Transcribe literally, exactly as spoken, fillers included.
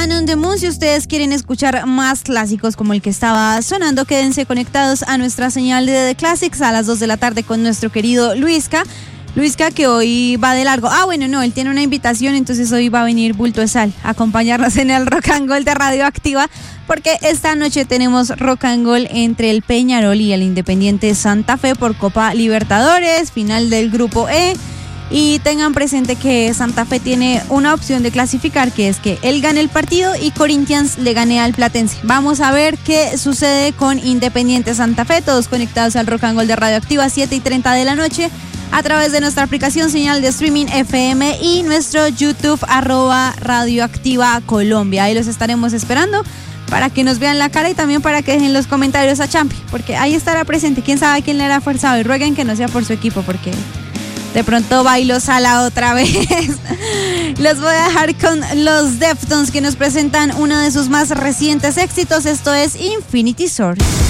Man on the Moon. Si ustedes quieren escuchar más clásicos como el que estaba sonando, quédense conectados a nuestra señal de The Classics a las dos de la tarde con nuestro querido Luisca. Luisca, que hoy va de largo. Ah, bueno, no, él tiene una invitación, entonces hoy va a venir Bulto de Sal a acompañarnos en el Rock and Roll de Radioactiva, porque esta noche tenemos Rock and Roll entre el Peñarol y el Independiente Santa Fe por Copa Libertadores, final del Grupo E. Y tengan presente que Santa Fe tiene una opción de clasificar, que es que él gane el partido y Corinthians le gane al Platense. Vamos a ver qué sucede con Independiente Santa Fe, todos conectados al Rock and Roll de Radioactiva, siete y treinta de la noche, a través de nuestra aplicación señal de streaming F M y nuestro YouTube, arroba Radioactiva Colombia. Ahí los estaremos esperando para que nos vean la cara y también para que dejen los comentarios a Champi, porque ahí estará presente. Quién sabe quién le hará forzado, y rueguen que no sea por su equipo, porque de pronto bailo Sala otra vez. Los voy a dejar con los Deftones, que nos presentan uno de sus más recientes éxitos. Esto es Infinity Source.